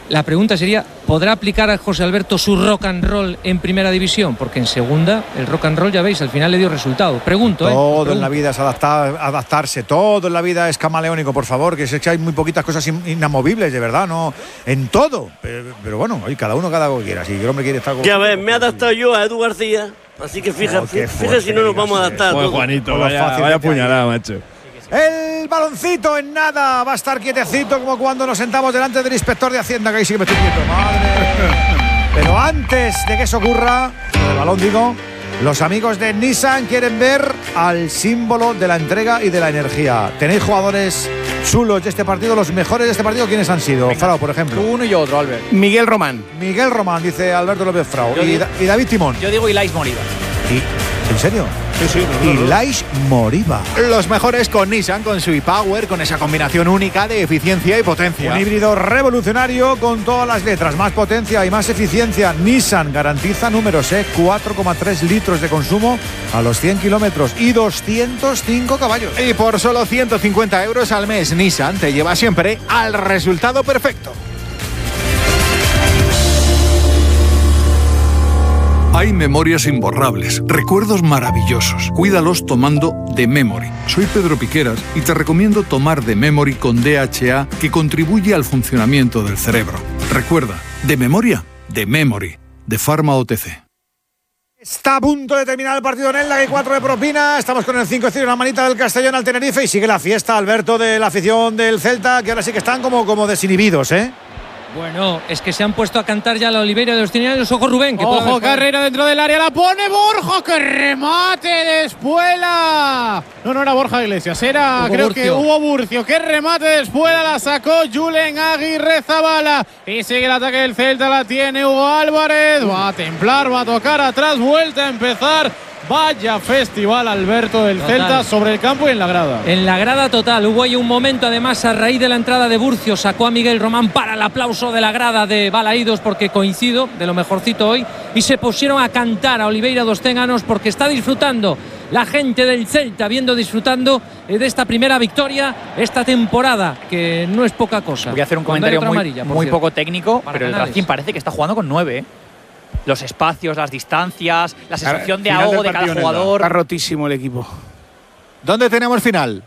La pregunta sería, ¿podrá aplicar a José Alberto su rock and roll en primera división? Porque en segunda, el rock and roll, ya veis, al final le dio resultado. Pregunto, Todo en la vida es adaptarse, todo en la vida es camaleónico, por favor, que sé que hay muy poquitas cosas inamovibles, de verdad, no en todo. Pero bueno, cada uno cada lo que quiera. Si el hombre quiere estar con... Que a ver, me he adaptado yo a Edu García, así que fíjate si no nos vamos a adaptar. Joder, Juanito, vaya puñalada, macho. El baloncito en nada va a estar quietecito como cuando nos sentamos delante del inspector de Hacienda, que ahí sí que me estoy quieto, madre. Pero antes de que eso ocurra, el balón digo, los amigos de Nissan quieren ver al símbolo de la entrega y de la energía. ¿Tenéis jugadores chulos de este partido? Los mejores de este partido, ¿quiénes han sido? Frau, por ejemplo. Uno y otro, Albert. Miguel Román, dice Alberto López Frau. Y David Timón. Yo digo Ilais Moriba. ¿En serio? Sí. Ilais Moriba. los mejores con Nissan, con su e-Power, con esa combinación única de eficiencia y potencia. Un híbrido revolucionario con todas las letras, más potencia y más eficiencia. Nissan garantiza números, 4,3 litros de consumo a los 100 kilómetros y 205 caballos. Y por solo 150 euros al mes, Nissan te lleva siempre al resultado perfecto. Hay memorias imborrables, recuerdos maravillosos. Cuídalos tomando The Memory. Soy Pedro Piqueras y te recomiendo tomar The Memory con DHA, que contribuye al funcionamiento del cerebro. Recuerda, de memoria, The Memory, de Pharma OTC. Está a punto de terminar el partido en el que hay 4 de propina. Estamos con el 5-0 y una manita del Castellón al Tenerife. Y sigue la fiesta, Alberto, de la afición del Celta, que ahora sí que están como desinhibidos, Bueno, es que se han puesto a cantar ya la Oliveira de los Trinidadios. Ojo, Rubén. Que Ojo, carrera dentro del área. La pone Borja. ¡Qué remate de Espuela! No era Borja Iglesias. Era, Hugo creo Burcio. que Hugo Burcio. ¡Qué remate de Espuela! La sacó Julen Aguirre Zabala. Y sigue el ataque del Celta. La tiene Hugo Álvarez. Va a templar, va a tocar atrás. Vuelta a empezar. Vaya festival, Alberto, del Celta sobre el campo y en la grada. En la grada total. Hubo ahí un momento, además, a raíz de la entrada de Burcio, sacó a Miguel Román para el aplauso de la grada de Balaídos, porque coincido, de lo mejorcito hoy, y se pusieron a cantar a Oliveira dos Ténganos porque está disfrutando la gente del Celta, disfrutando de esta primera victoria esta temporada, que no es poca cosa. Voy a hacer un comentario muy poco técnico, pero el Racing parece que está jugando con 9, Los espacios, las distancias, la sensación de ahogo de cada jugador. Está rotísimo el equipo. ¿Dónde tenemos final?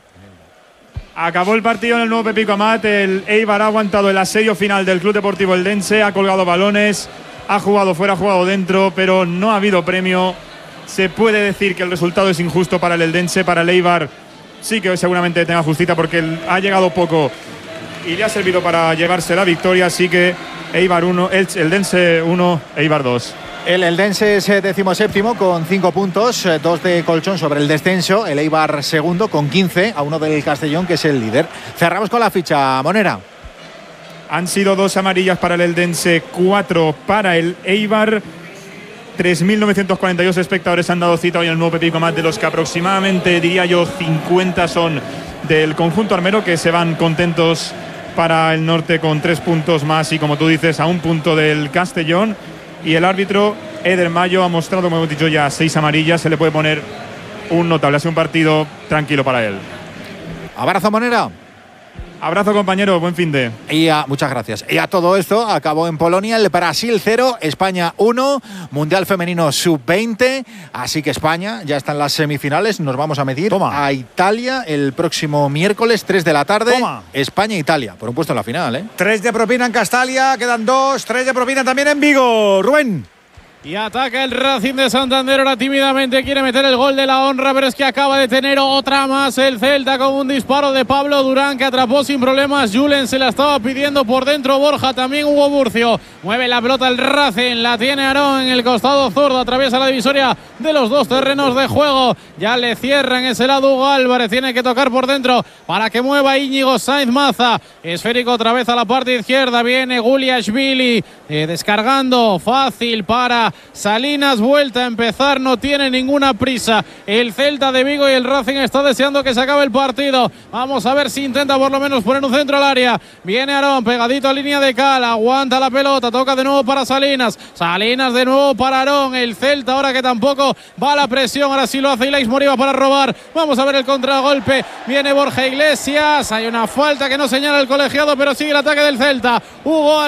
Acabó el partido en el nuevo Pepico Amat. El Eibar ha aguantado el asedio final del Club Deportivo Eldense, ha colgado balones, ha jugado fuera, ha jugado dentro, pero no ha habido premio. Se puede decir que el resultado es injusto para el Eldense. Para el Eibar sí que seguramente tenga justicia, porque ha llegado poco y le ha servido para llevarse la victoria. Así que Eibar 1, Eldense 1, Eibar 2. El Eldense es 17º con 5 puntos, 2 de colchón sobre el descenso. El Eibar segundo con 15, a 1 del Castellón, que es el líder. Cerramos con la ficha, Monera. Han sido 2 amarillas para el Eldense, 4 para el Eibar. 3.942 espectadores han dado cita hoy en el nuevo Pepico Amat, de los que aproximadamente, diría yo, 50 son del conjunto armero, que se van contentos para el norte con 3 puntos más y, como tú dices, a 1 punto del Castellón. Y el árbitro Eder Mayo ha mostrado, como hemos dicho ya, 6 amarillas. Se le puede poner un notable. Ha sido un partido tranquilo para él. Abrazo, Monera. Abrazo, compañero, buen fin de. Muchas gracias. Y a todo esto acabó en Polonia el Brasil 0, España 1, Mundial Femenino Sub-20. Así que España ya está en las semifinales. Nos vamos a medir a Italia el próximo miércoles, 3 de la tarde. España-Italia, por un puesto en la final, 3 de propina en Castalia, quedan 2. 3 de propina también en Vigo. Rubén. Y ataca el Racing de Santander, ahora tímidamente quiere meter el gol de la honra, pero es que acaba de tener otra más el Celta con un disparo de Pablo Durán, que atrapó sin problemas. Julen se la estaba pidiendo por dentro, Borja, también Hugo Burcio. Mueve la pelota el Racing, la tiene Aarón en el costado zurdo, atraviesa la divisoria de los 2 terrenos de juego. Ya le cierran ese lado Hugo Álvarez, tiene que tocar por dentro para que mueva Íñigo Sainz Maza. Esférico otra vez a la parte izquierda, viene Guliashvili descargando, fácil para Salinas, vuelta a empezar, no tiene ninguna prisa el Celta de Vigo y el Racing está deseando que se acabe el partido. Vamos a ver si intenta por lo menos poner un centro al área. Viene Aarón, pegadito a línea de cal, aguanta la pelota, toca de nuevo para Salinas, Salinas de nuevo para Aarón. El Celta ahora que tampoco va a la presión, ahora sí lo hace Ilais Moriba para robar. Vamos a ver el contragolpe, viene Borja Iglesias, hay una falta que no señala el colegiado, pero sigue el ataque del Celta. Hugo